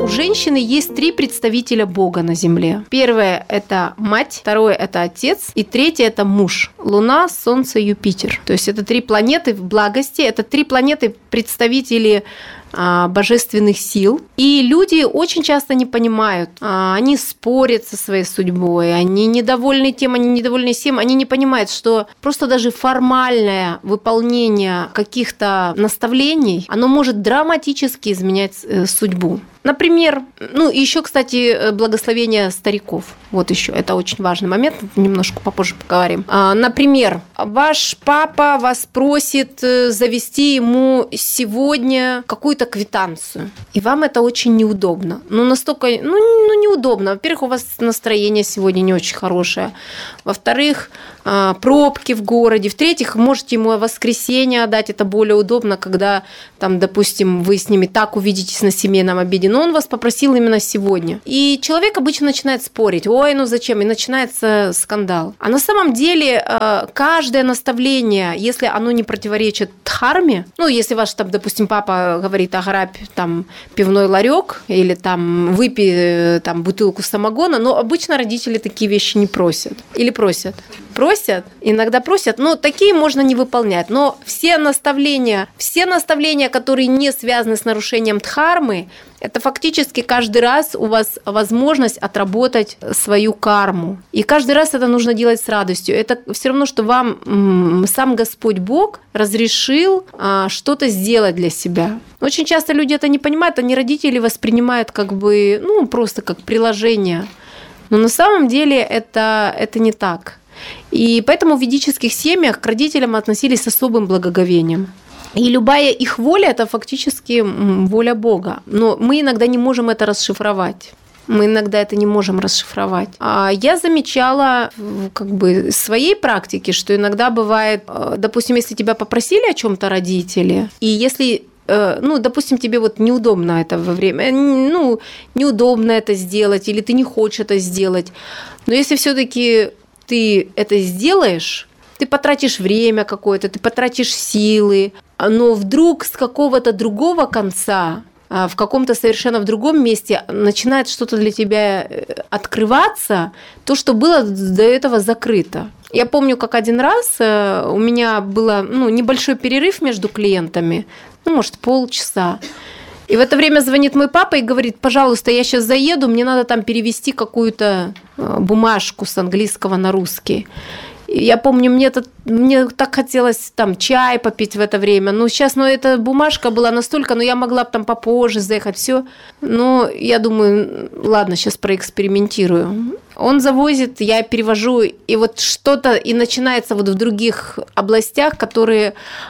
у женщины есть 3 представителя Бога на земле. Первое – это мать, второе – это отец, и третье – это муж. Луна, Солнце, Юпитер. То есть это 3 планеты в благости, это 3 планеты представители божественных сил. И люди очень часто не понимают. Они спорят со своей судьбой, они недовольны тем, они недовольны всем. Они не понимают, что просто даже формальное выполнение каких-то наставлений, оно может драматически изменять судьбу. Например, еще, кстати, благословение стариков. Вот еще, это очень важный момент, немножко попозже поговорим. Например, ваш папа вас просит завести ему сегодня какую-то квитанцию, и вам это очень неудобно. Настолько, неудобно. Во-первых, у вас настроение сегодня не очень хорошее. Во-вторых, пробки в городе. В-третьих, можете ему в воскресенье отдать, это более удобно, когда, там, допустим, вы с ними так увидитесь на семейном обеде, но он вас попросил именно сегодня. И человек обычно начинает спорить, зачем? И начинается скандал. А на самом деле каждое наставление, если оно не противоречит дхарме, если ваш, там, допустим, папа говорит, ограбь там пивной ларек или там выпей там бутылку самогона, но обычно родители такие вещи не просят. Или просят? Иногда просят, но такие можно не выполнять. Но все наставления, которые не связаны с нарушением дхармы, это фактически каждый раз у вас возможность отработать свою карму. И каждый раз это нужно делать с радостью. Это все равно, что вам сам Господь Бог разрешил что-то сделать для себя. Очень часто люди это не понимают, они родители воспринимают просто как приложение. Но на самом деле это не так. И поэтому в ведических семьях к родителям относились с особым благоговением. И любая их воля – это фактически воля Бога. Но мы иногда не можем это расшифровать. Я замечала в своей практике, что иногда бывает, допустим, если тебя попросили о чем-то родители, и если допустим, тебе неудобно это во время, неудобно это сделать, или ты не хочешь это сделать, но если все-таки ты это сделаешь, ты потратишь время какое-то, ты потратишь силы, но вдруг с какого-то другого конца, в каком-то совершенно в другом месте начинает что-то для тебя открываться, то, что было до этого закрыто. Я помню, как один раз у меня был небольшой перерыв между клиентами, может, полчаса. И в это время звонит мой папа и говорит: пожалуйста, я сейчас заеду, мне надо там перевести какую-то бумажку с английского на русский. Я помню, мне так хотелось там чай попить в это время. Сейчас, эта бумажка была настолько, я могла бы там попозже заехать, все. Но я думаю, ладно, сейчас проэкспериментирую. Он завозит, я перевожу, и что-то и начинается в других областях, которые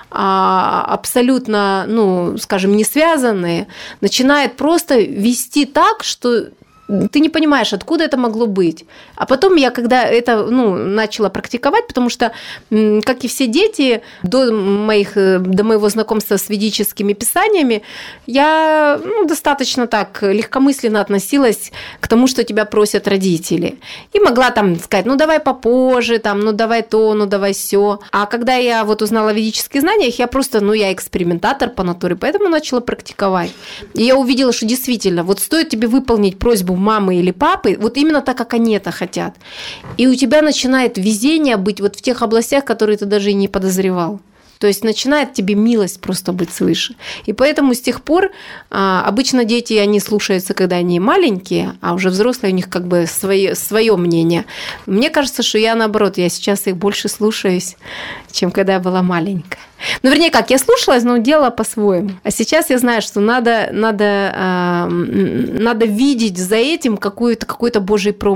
абсолютно, не связанные, начинает просто вести так, что ты не понимаешь, откуда это могло быть. А потом я, когда это начала практиковать, потому что, как и все дети, до моего знакомства с ведическими писаниями, я достаточно так легкомысленно относилась к тому, что тебя просят родители. И могла там сказать, давай попозже, давай то, давай сё. А когда я узнала о ведических знаниях, я просто, я экспериментатор по натуре, поэтому начала практиковать. И я увидела, что действительно, стоит тебе выполнить просьбу мамы или папы, именно так, как они это хотят. И у тебя начинает везение быть в тех областях, которые ты даже и не подозревал. То есть начинает тебе милость просто быть свыше. И поэтому с тех пор обычно дети, они слушаются, когда они маленькие, а уже взрослые, у них свое мнение. Мне кажется, что я наоборот, я сейчас их больше слушаюсь, чем когда я была маленькая. Вернее, я слушалась, но делала по-своему. А сейчас я знаю, что надо видеть за этим какой-то Божий промысел.